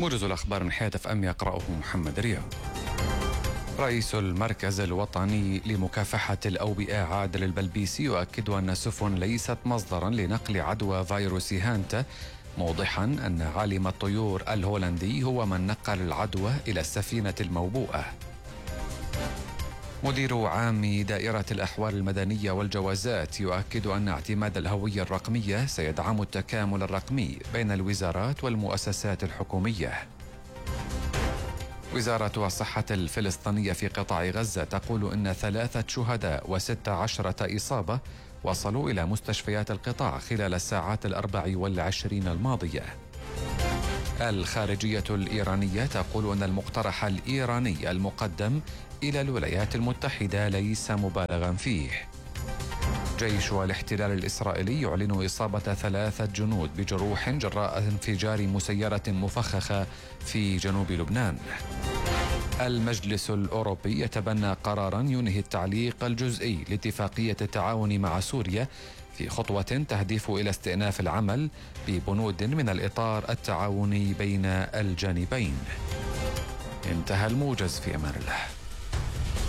موجز الأخبار من حياة أم يقرأه محمد رياض. رئيس المركز الوطني لمكافحة الأوبئة عادل البلبيسي يؤكد أن السفن ليست مصدرا لنقل عدوى فيروس هانتا، موضحا أن عالم الطيور الهولندي هو من نقل العدوى إلى السفينة الموبوءة. مدير عام دائرة الأحوال المدنية والجوازات يؤكد أن اعتماد الهوية الرقمية سيدعم التكامل الرقمي بين الوزارات والمؤسسات الحكومية. وزارة الصحة الفلسطينية في قطاع غزة تقول إن 3 شهداء و16 إصابة وصلوا إلى مستشفيات القطاع خلال الساعات 24 الماضية. الخارجية الإيرانية تقول أن المقترح الإيراني المقدم إلى الولايات المتحدة ليس مبالغا فيه. جيش الاحتلال الإسرائيلي يعلن إصابة 3 جنود بجروح جراء انفجار مسيرة مفخخة في جنوب لبنان. المجلس الأوروبي يتبنى قرارا ينهي التعليق الجزئي لاتفاقية التعاون مع سوريا في خطوة تهدف إلى استئناف العمل ببنود من الإطار التعاوني بين الجانبين. انتهى الموجز، في أمان الله.